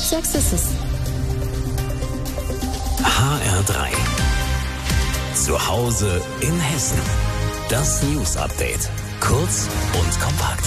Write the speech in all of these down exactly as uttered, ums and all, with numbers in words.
Halb sechs ist es. H R drei. Zu Hause in Hessen. Das News Update. Kurz und kompakt.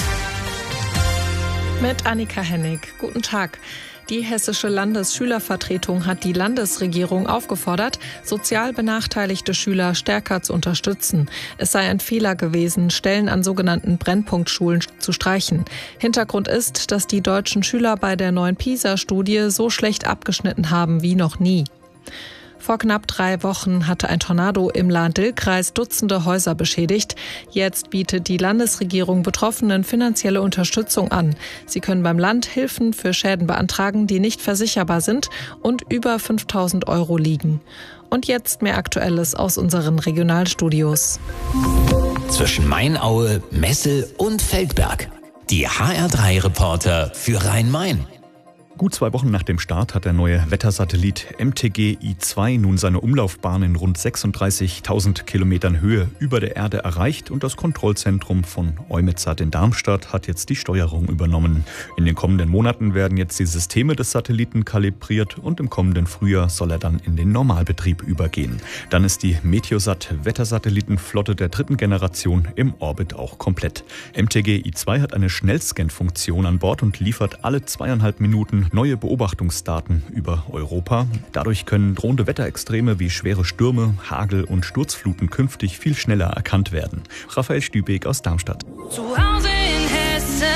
Mit Annika Hennig. Guten Tag. Die hessische Landesschülervertretung hat die Landesregierung aufgefordert, sozial benachteiligte Schüler stärker zu unterstützen. Es sei ein Fehler gewesen, Stellen an sogenannten Brennpunktschulen zu streichen. Hintergrund ist, dass die deutschen Schüler bei der neuen PISA-Studie so schlecht abgeschnitten haben wie noch nie. Vor knapp drei Wochen hatte ein Tornado im Lahn-Dill-Kreis Dutzende Häuser beschädigt. Jetzt bietet die Landesregierung Betroffenen finanzielle Unterstützung an. Sie können beim Land Hilfen für Schäden beantragen, die nicht versicherbar sind und über fünftausend Euro liegen. Und jetzt mehr Aktuelles aus unseren Regionalstudios. Zwischen Mainaue, Messel und Feldberg. Die H R drei Reporter für Rhein-Main. Gut zwei Wochen nach dem Start hat der neue Wettersatellit M T G I zwei nun seine Umlaufbahn in rund sechsunddreißigtausend Kilometern Höhe über der Erde erreicht und das Kontrollzentrum von EUMETSAT in Darmstadt hat jetzt die Steuerung übernommen. In den kommenden Monaten werden jetzt die Systeme des Satelliten kalibriert und im kommenden Frühjahr soll er dann in den Normalbetrieb übergehen. Dann ist die Meteosat-Wettersatellitenflotte der dritten Generation im Orbit auch komplett. M T G I zwei hat eine Schnellscan-Funktion an Bord und liefert alle zweieinhalb Minuten neue Beobachtungsdaten über Europa. Dadurch können drohende Wetterextreme wie schwere Stürme, Hagel und Sturzfluten künftig viel schneller erkannt werden. Raphael Stübeck aus Darmstadt. Zu Hause in Hessen.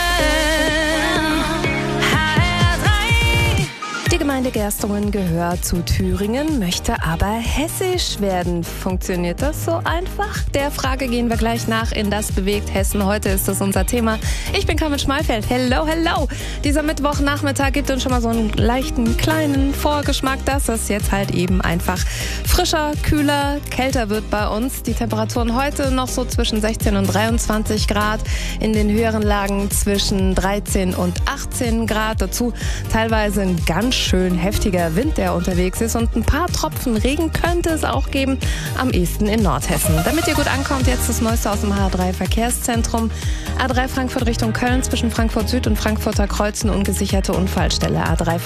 H R drei. Die Gemeinde Gerstungen gehört zu Thüringen, möchte aber hessisch werden. Funktioniert das so einfach? Der Frage gehen wir gleich nach in Das bewegt Hessen. Heute ist das unser Thema. Ich bin Carmen Schmalfeld. Hello, hello. Dieser Mittwochnachmittag gibt uns schon mal so einen leichten, kleinen Vorgeschmack, dass es jetzt halt eben einfach frischer, kühler, kälter wird bei uns. Die Temperaturen heute noch so zwischen sechzehn und dreiundzwanzig Grad. In den höheren Lagen zwischen dreizehn und achtzehn Grad. Dazu teilweise ein ganz schön heftiger Wind, der unterwegs ist, und ein paar Tropfen Regen könnte es auch geben, am ehesten in Nordhessen. Damit ihr gut ankommt, jetzt das Neueste aus dem H R drei Verkehrszentrum. A drei Frankfurt Richtung Köln zwischen Frankfurt Süd und Frankfurter Kreuz eine ungesicherte Unfallstelle. A drei